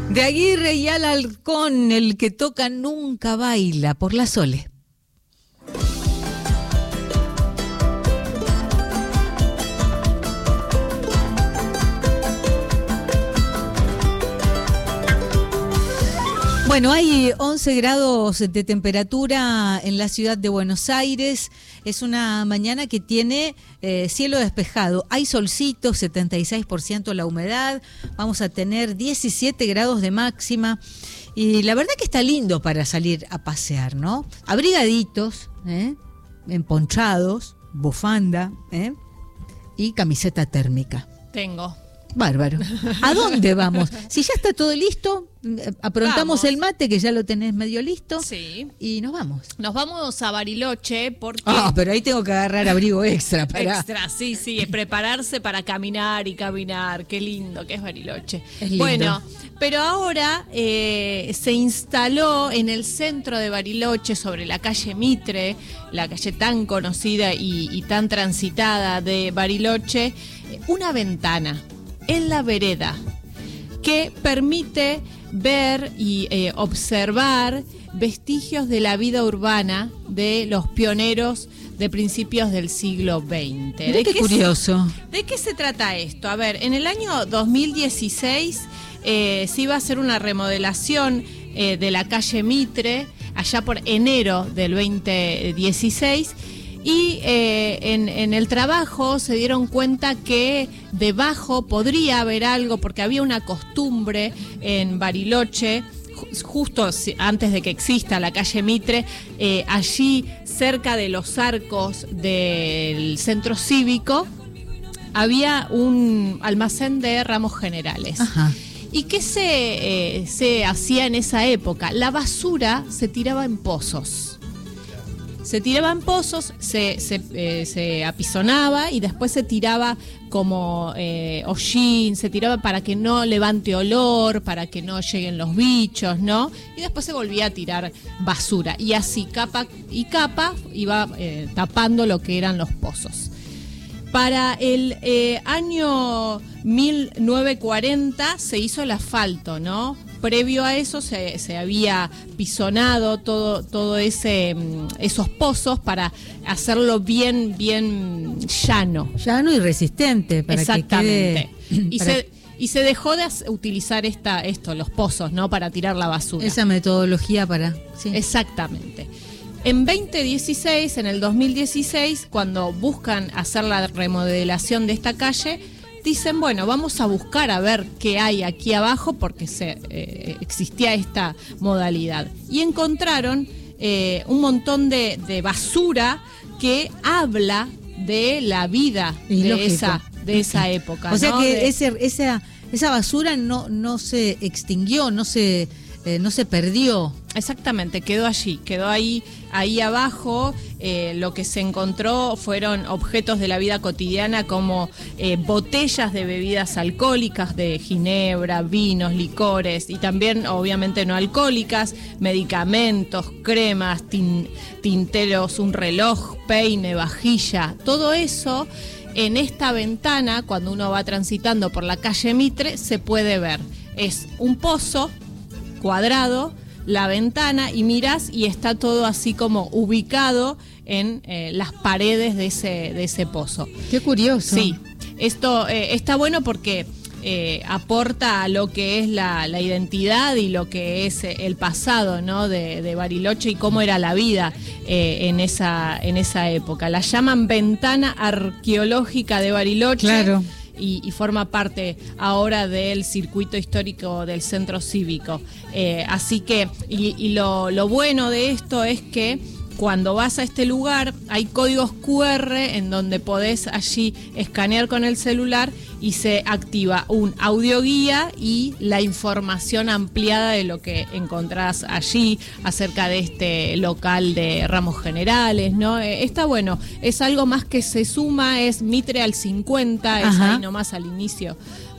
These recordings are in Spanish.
De Aguirre y Alarcón, el que toca nunca baila, por la Sole. Bueno, hay 11 grados de temperatura en la ciudad de Buenos Aires. Es una mañana que tiene cielo despejado. Hay solcito, 76% la humedad. Vamos a tener 17 grados de máxima. Y la verdad que está lindo para salir a pasear, ¿no? Abrigaditos, emponchados, bufanda, y camiseta térmica. Tengo. Bárbaro. ¿A dónde vamos? Si ya está todo listo, aprontamos el mate, que ya lo tenés medio listo. Sí. Y nos vamos. Nos vamos a Bariloche porque... pero ahí tengo que agarrar abrigo extra para... Extra, sí, es prepararse para caminar y caminar. Qué lindo que es Bariloche. Es lindo. Bueno, pero ahora se instaló en el centro de Bariloche, sobre la calle Mitre, la calle tan conocida y tan transitada de Bariloche, una ventana en la vereda que permite ver y observar vestigios de la vida urbana de los pioneros de principios del siglo XX. Qué curioso. ¿De qué se trata esto? A ver, en el año 2016 se iba a hacer una remodelación de la calle Mitre, allá por enero del 2016, y en el trabajo se dieron cuenta que debajo podría haber algo, porque había una costumbre en Bariloche, justo antes de que exista la calle Mitre, allí cerca de los arcos del centro cívico había un almacén de ramos generales. Ajá. ¿Y qué se hacía en esa época? La basura se tiraba en pozos. Se tiraba en pozos, se apisonaba y después se tiraba como hollín, se tiraba para que no levante olor, para que no lleguen los bichos, ¿no? Y después se volvía a tirar basura. Y así, capa y capa, iba tapando lo que eran los pozos. Para el año 1940 se hizo el asfalto, ¿no? Previo a eso se había pisonado todo esos pozos para hacerlo bien llano. Llano y resistente. Para exactamente. Que quede, Y se dejó de utilizar los pozos, ¿no? Para tirar la basura. Esa metodología para... Sí. Exactamente. En 2016, en el 2016, cuando buscan hacer la remodelación de esta calle, dicen, bueno, vamos a buscar a ver qué hay aquí abajo, porque existía esta modalidad. Y encontraron un montón de basura que habla de la vida de esa época. O sea, ¿no? que esa basura no se extinguió, no se perdió. Exactamente, quedó ahí abajo. Lo que se encontró fueron objetos de la vida cotidiana, como botellas de bebidas alcohólicas, de ginebra, vinos, licores, y también obviamente no alcohólicas, medicamentos, cremas, tinteros, un reloj, peine, vajilla, todo eso. En esta ventana, cuando uno va transitando por la calle Mitre, se puede ver. Es un pozo cuadrado, la ventana, y mirás y está todo así como ubicado en las paredes de ese pozo. Qué curioso. Sí, esto está bueno porque aporta a lo que es la identidad y lo que es el pasado, ¿no? de Bariloche, y cómo era la vida en esa época. La llaman Ventana Arqueológica de Bariloche. Claro. Y forma parte ahora del circuito histórico del centro cívico. Así que, y lo bueno de esto es que cuando vas a este lugar hay códigos QR en donde podés allí escanear con el celular y se activa un audioguía y la información ampliada de lo que encontrás allí acerca de este local de ramos generales, ¿no? Está bueno, es algo más que se suma, es Mitre al 50, ajá, es ahí nomás al inicio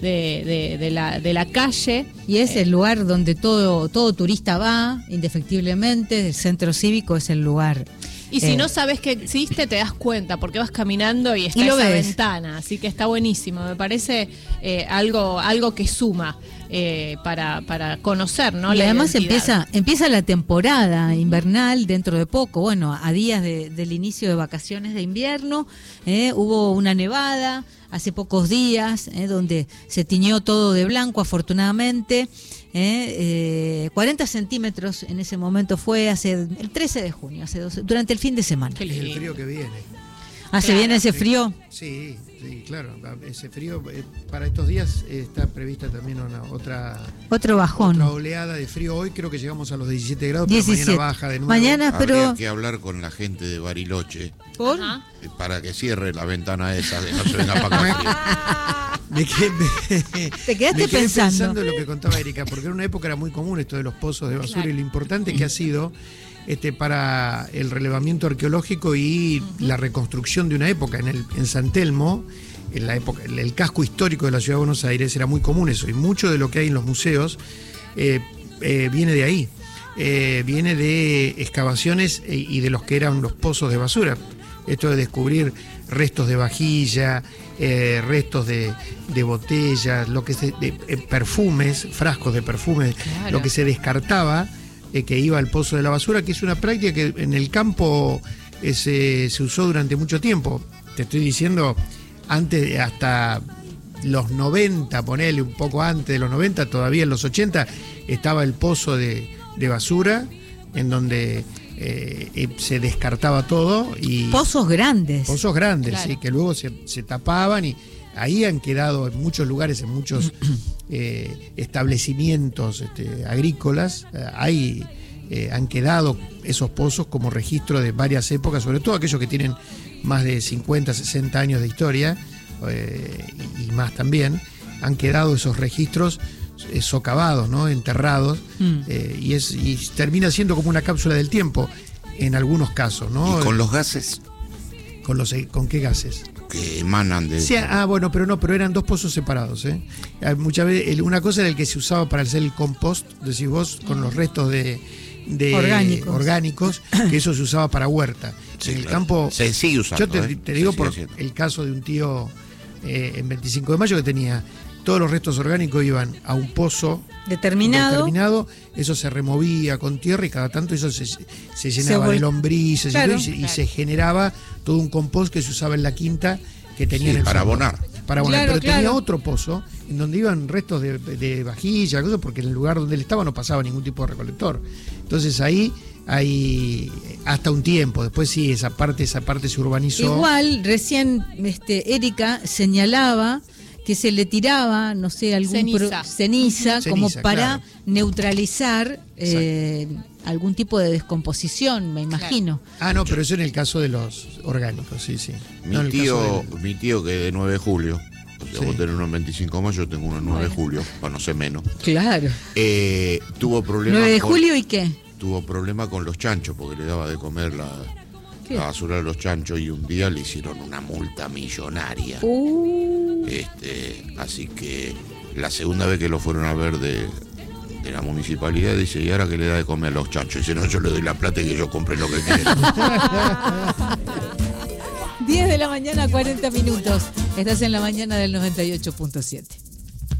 de la calle. Y es el lugar donde todo turista va, indefectiblemente. El centro cívico es el lugar Y si no sabes que existe, te das cuenta, porque vas caminando y está Y lo esa ves. ventana. Así que está buenísimo. Me parece algo que suma para conocer, ¿no? Y la además identidad. empieza la temporada invernal dentro de poco, bueno, a días del inicio de vacaciones de invierno, hubo una nevada hace pocos días, donde se tiñó todo de blanco, afortunadamente, 40 centímetros en ese momento fue el 13 de junio, durante el fin de semana. Qué Es el lindo. frío que viene. ¿Se viene ese frío? Sí, claro. Ese frío, para estos días está prevista también Otro bajón. otra oleada de frío. Hoy creo que llegamos a los 17 grados, pero 17. mañana baja de nuevo. Mañana, Habría pero... que hablar con la gente de Bariloche ¿Por? Ajá. para que cierre la ventana esa, que no se venga para acá. Me quedé Te quedaste pensando. en lo que contaba Erika, porque en una época era muy común esto de los pozos de basura, Claro. y lo importante que ha sido para el relevamiento arqueológico y la reconstrucción de una época. En San Telmo, en la época, el casco histórico de la ciudad de Buenos Aires, era muy común eso, y mucho de lo que hay en los museos viene de ahí. Viene de excavaciones y de los que eran los pozos de basura. Esto de descubrir restos de vajilla, restos de botellas, perfumes, frascos de perfumes, Claro. lo que se descartaba que iba al pozo de la basura, que es una práctica que en el campo se usó durante mucho tiempo. Te estoy diciendo, antes, hasta los 90, ponele un poco antes de los 90, todavía en los 80, estaba el pozo de basura, en donde se descartaba todo. Y Pozos grandes. pozos grandes, Claro. sí, que luego se tapaban, y ahí han quedado en muchos lugares, en muchos establecimientos agrícolas, han quedado esos pozos como registro de varias épocas, sobre todo aquellos que tienen más de 50, 60 años de historia, y más también, han quedado esos registros socavados, ¿no? Enterrados, y termina siendo como una cápsula del tiempo en algunos casos, ¿no? Y con los gases ¿Con qué gases? que emanan de... Sí, bueno, pero eran dos pozos separados, ¿eh? Muchas veces, una cosa era el que se usaba para hacer el compost, decís vos, con los restos de orgánicos, que eso se usaba para huerta. Sí, en el claro. campo... Se sigue usando. Yo te digo Se sigue por haciendo. el caso de un tío en 25 de mayo que tenía... Todos los restos orgánicos iban a un pozo Determinado. eso se removía con tierra, y cada tanto eso se llenaba de lombrices, Claro. y se generaba todo un compost que se usaba en la quinta que tenía Sí, en el para fondo. abonar. Para abonar. Claro, Pero tenía claro. otro pozo en donde iban restos de vajilla, cosas, porque en el lugar donde él estaba no pasaba ningún tipo de recolector. Entonces ahí hay hasta un tiempo. Después sí, esa parte se urbanizó. Igual, recién Erika señalaba que se le tiraba, no sé, ceniza como Ceniza, para claro. neutralizar algún tipo de descomposición, me imagino. No, pero eso en el caso de los orgánicos, sí. Mi No en el caso mi tío que de 9 de julio, o sea, Sí. vos tenés uno en 25 de mayo, yo tengo uno en 9 de julio, para no sé menos, Claro. tuvo problemas 9 de julio y qué. tuvo problema con los chanchos, porque le daba de comer la basura de los chanchos, y un día le hicieron una multa millonaria. Así que la segunda vez que lo fueron a ver de la municipalidad, dice, ¿y ahora qué le da de comer a los chanchos? Dice, no, yo le doy la plata y que yo compre lo que quiera. 10 de la mañana, 40 minutos. Estás en la mañana del 98.7.